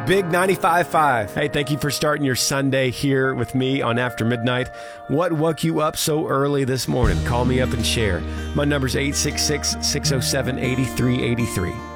Big 95.5. Hey, thank you for starting your Sunday here with me on After Midnight. What woke you up so early this morning? Call me up and share. My number's 866-607-8383.